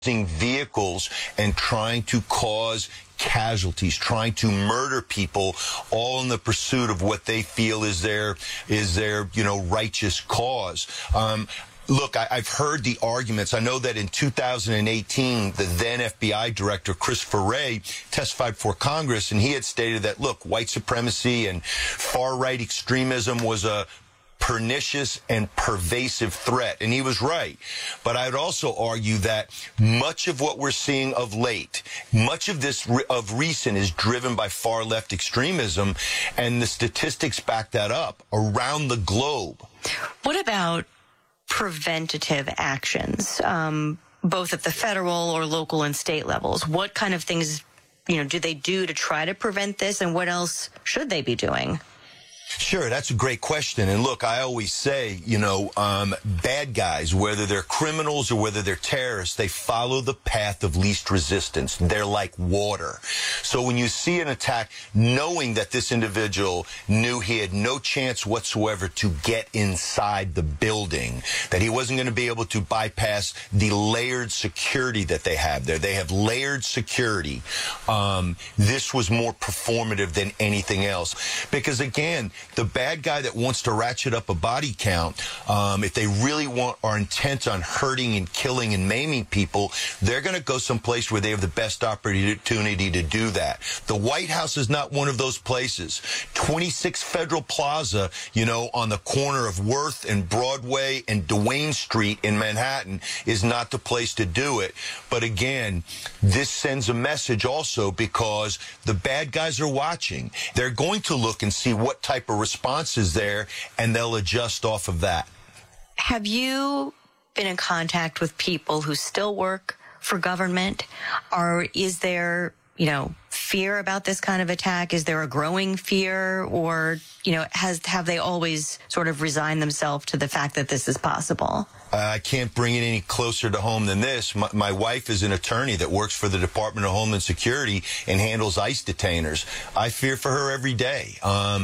vehicles and trying to cause casualties, trying to murder people, all in the pursuit of what they feel is their righteous cause. Look, I've heard the arguments. I know that in 2018, the then FBI director, Christopher Wray, testified before Congress, and he had stated that, look, white supremacy and far-right extremism was a pernicious and pervasive threat. And he was right. But I would also argue that much of what we're seeing of late, much of this of recent is driven by far left extremism. And the statistics back that up around the globe. What about preventative actions, both at the federal or local and state levels? What kind of things, do they do to try to prevent this? And what else should they be doing? Sure, that's a great question. And look, I always say, bad guys, whether they're criminals or whether they're terrorists, they follow the path of least resistance. They're like water. So when you see an attack, knowing that this individual knew he had no chance whatsoever to get inside the building, that he wasn't going to be able to bypass the layered security that they have there. They have layered security. This was more performative than anything else. Because again, the bad guy that wants to ratchet up a body count, if they really are intent on hurting and killing and maiming people, they're going to go someplace where they have the best opportunity to do that. The White House is not one of those places. 26 Federal Plaza, on the corner of Worth and Broadway and Duane Street in Manhattan is not the place to do it. But again, this sends a message also because the bad guys are watching. They're going to look and see what type of response is there, and they'll adjust off of that. Have you been in contact with people who still work for government? Or is there, fear about this kind of attack? Is there a growing fear? Or, have they always sort of resigned themselves to the fact that this is possible? I can't bring it any closer to home than this. My wife is an attorney that works for the Department of Homeland Security and handles ICE detainers. I fear for her every day.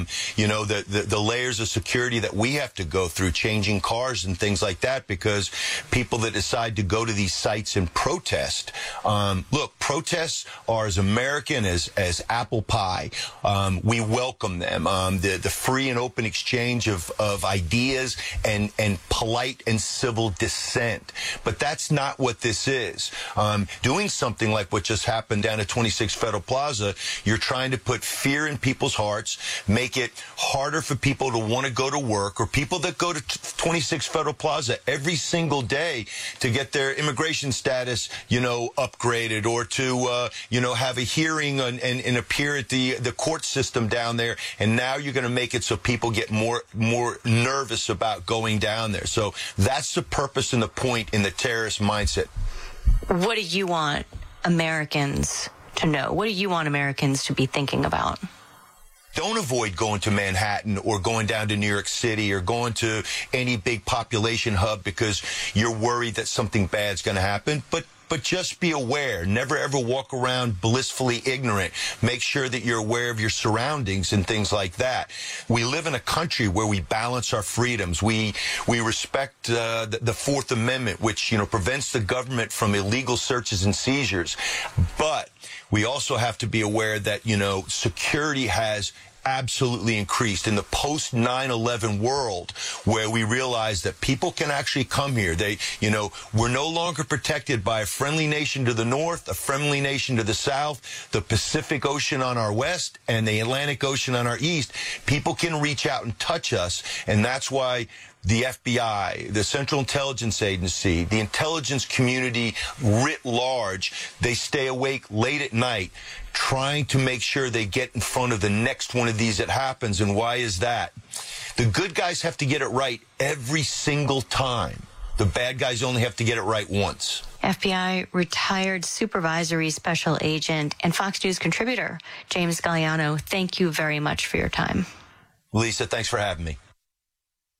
The layers of security that we have to go through, changing cars and things like that, because people that decide to go to these sites and protest. Look, protests are as American as apple pie. We welcome them. The free and open exchange of ideas and polite and civil dissent. But that's not what this is. Doing something like what just happened down at 26 Federal Plaza, you're trying to put fear in people's hearts, make it harder for people to want to go to work, or people that go to 26 Federal Plaza every single day to get their immigration status, upgraded, or to, have a hearing and appear at the court system down there. And now you're going to make it so people get more nervous about going down there. So that's the purpose and the point in the terrorist mindset. What do you want Americans to know? What do you want Americans to be thinking about? Don't avoid going to Manhattan or going down to New York City or going to any big population hub because you're worried that something bad's going to happen. But just be aware. Never, ever walk around blissfully ignorant. Make sure that you're aware of your surroundings and things like that. We live in a country where we balance our freedoms. We respect the Fourth Amendment, which, prevents the government from illegal searches and seizures. But we also have to be aware that, security has absolutely increased in the post 9/11 world, where we realize that people can actually come here. We're no longer protected by a friendly nation to the north, a friendly nation to the south, the Pacific Ocean on our west, and the Atlantic Ocean on our east. People can reach out and touch us, and that's why the FBI, the Central Intelligence Agency, the intelligence community writ large, they stay awake late at night trying to make sure they get in front of the next one of these that happens. And why is that? The good guys have to get it right every single time. The bad guys only have to get it right once. FBI retired supervisory special agent and Fox News contributor James Galliano, thank you very much for your time. Lisa, thanks for having me.